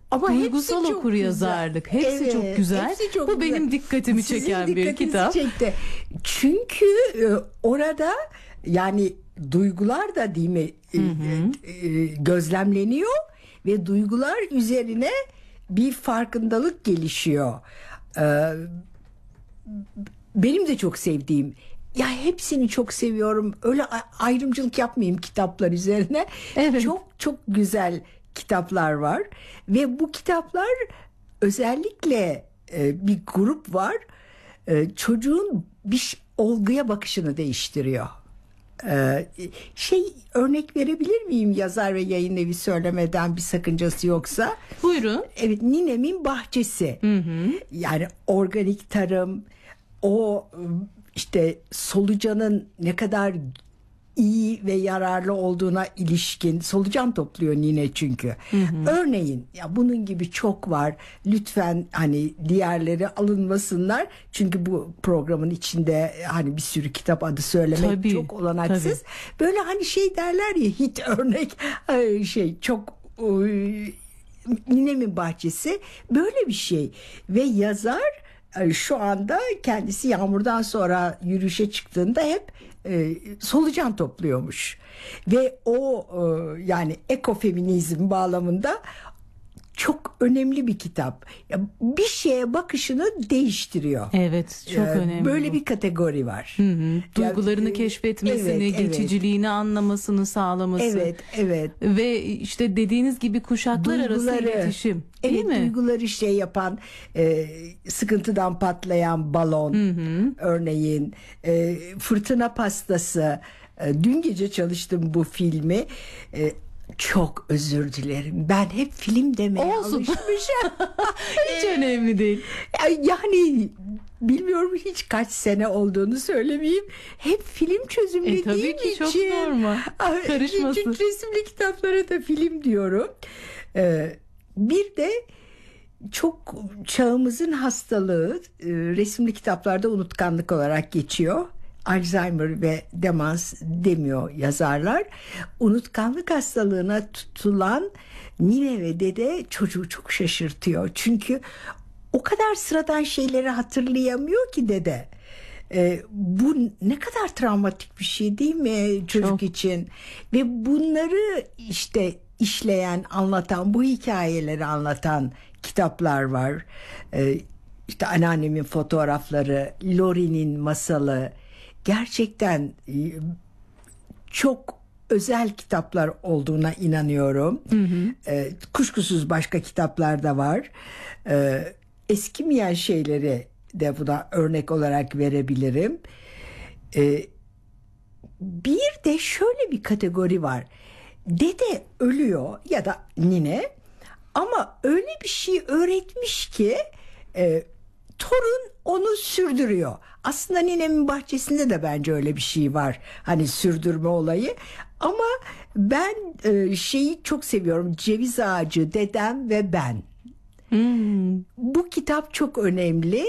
Ama duygusal hepsi çok okuryazarlık. güzel. Hepsi Evet, çok güzel. hepsi çok Bu güzel. benim dikkatimi Sizin çeken bir dikkatinizi kitap. çekti. Çünkü orada yani duygular da değil mi gözlemleniyor ve duygular üzerine bir farkındalık gelişiyor. Benim de çok sevdiğim, ya hepsini çok seviyorum. Öyle ayrımcılık yapmayayım kitaplar üzerine. Evet. Çok çok güzel kitaplar var ve bu kitaplar özellikle bir grup var. Çocuğun bir olguya bakışını değiştiriyor. Örnek verebilir miyim, yazar ve yayın evi söylemeden bir sakıncası yoksa? Buyurun. Evet, Ninemin Bahçesi. Yani organik tarım, o işte solucanın ne kadar iyi ve yararlı olduğuna ilişkin solucan topluyor Nine çünkü. Örneğin ya bunun gibi çok var. Lütfen hani diğerleri alınmasınlar. Çünkü bu programın içinde hani bir sürü kitap adı söylemek Tabii, çok olanaksız. Böyle hani derler ya, hit örnek çok Ninemin Bahçesi böyle bir şey ve yazar şu anda kendisi yağmurdan sonra yürüyüşe çıktığında hep solucan topluyormuş ve o yani ekofeminizm bağlamında çok önemli bir kitap. Ya, bir şeye bakışını değiştiriyor. Evet, çok önemli. Böyle bu. bir kategori var. Duygularını keşfetmesini, evet, geçiciliğini anlamasını sağlaması. Evet. Ve işte dediğiniz gibi kuşaklar arası iletişim. Değil mi? Duyguları yapan, sıkıntıdan patlayan balon, örneğin fırtına pastası. Dün gece çalıştım bu filmi. Çok özür dilerim. Ben hep film demeye alışmışım. Hiç önemli değil. Yani bilmiyorum hiç kaç sene olduğunu söylemeyeyim. Hep film çözümlediğim tabii ki için. çok normal. Karışması. Çünkü resimli kitaplara da film diyorum. Bir de çok çağımızın hastalığı resimli kitaplarda unutkanlık olarak geçiyor. Alzheimer ve demans demiyor yazarlar. Unutkanlık hastalığına tutulan nine ve dede çocuğu çok şaşırtıyor. Çünkü o kadar sıradan şeyleri hatırlayamıyor ki dede. Bu ne kadar travmatik bir şey değil mi çocuk çok. için? Ve bunları işleyen, anlatan, bu hikayeleri anlatan kitaplar var. İşte anneannemin fotoğrafları, Lori'nin masalı. Gerçekten çok özel kitaplar olduğuna inanıyorum. Kuşkusuz başka kitaplar da var. Eskimeyen şeyleri de buna örnek olarak verebilirim. Bir de şöyle bir kategori var. Dede ölüyor ya da nine, ama öyle bir şey öğretmiş ki torun onu sürdürüyor. Aslında Ninemin Bahçesi'nde de bence öyle bir şey var. Hani sürdürme olayı. Ama ben şeyi çok seviyorum. Ceviz Ağacı, Dedem ve Ben. Bu kitap çok önemli.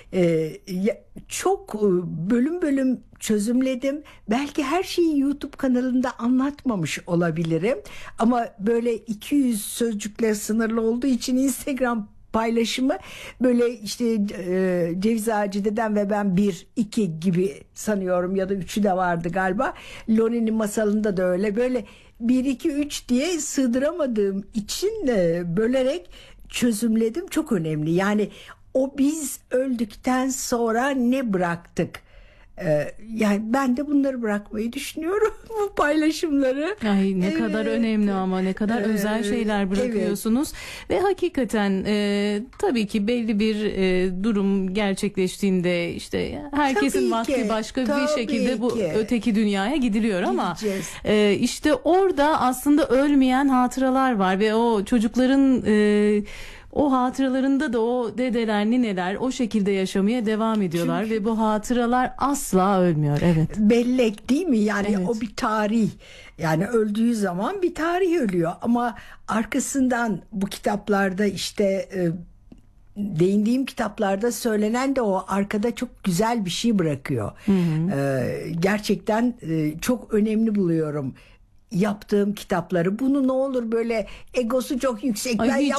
Çok bölüm bölüm çözümledim. Belki her şeyi YouTube kanalında anlatmamış olabilirim. Ama böyle 200 sözcükle sınırlı olduğu için Instagram paylaşımı böyle Ceviz Ağacı, Dedem ve Ben 1, 2 gibi sanıyorum, ya da 3'ü de vardı galiba. Loni'nin masalında da öyle. Böyle 1, 2, 3 diye sığdıramadığım için bölerek çözümledim. Çok önemli. Yani o biz öldükten sonra ne bıraktık? Yani ben de bunları bırakmayı düşünüyorum. Bu paylaşımları. Ay ne kadar önemli, ama ne kadar özel şeyler bırakıyorsunuz. Ve hakikaten tabii ki belli bir durum gerçekleştiğinde herkesin vakti başka bir şekilde bu öteki dünyaya gidiliyor ama işte orada aslında ölmeyen hatıralar var ve o çocukların o hatıralarında da o dedeler, nineler o şekilde yaşamaya devam ediyorlar. Çünkü ve bu hatıralar asla ölmüyor. Evet. Bellek değil mi? Yani o bir tarih. Yani öldüğü zaman bir tarih ölüyor. Ama arkasından bu kitaplarda değindiğim kitaplarda söylenen de o arkada çok güzel bir şey bırakıyor. Gerçekten çok önemli buluyorum yaptığım kitapları. Bunu ne olur böyle egosu çok yüksek.